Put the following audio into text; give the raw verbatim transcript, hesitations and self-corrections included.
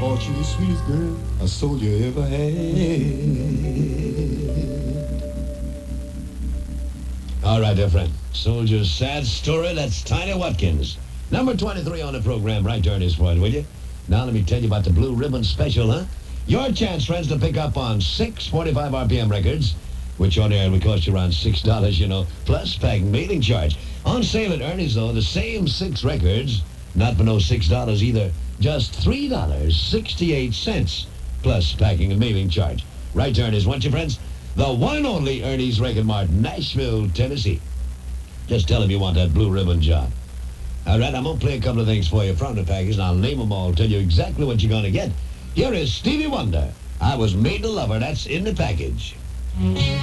bought you the sweetest girl a soldier ever had. All right, dear friend. Soldier's sad story, that's Tiny Watkins. Number twenty-three on the program, right there in his point, will you? Now let me tell you about the Blue Ribbon Special, huh? Your chance, friends, to pick up on six forty-five R P M records, which on air would cost you around six dollars, you know, plus packing mailing charge. On sale at Ernie's, though, the same six records, not for no six dollars either, just three dollars and sixty-eight cents, plus packing and mailing charge. Right to Ernie's, won't you, friends? The one and only Ernie's Record Mart, Nashville, Tennessee. Just tell him you want that Blue Ribbon job. All right, I'm going to play a couple of things for you from the package, and I'll name them all, tell you exactly what you're going to get. Here is Stevie Wonder. I Was Made to Love Her. That's in the package.